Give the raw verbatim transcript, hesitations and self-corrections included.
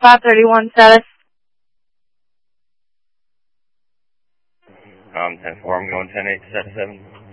five thirty-one status. Um, ten four, I'm going ten eight to seven seven.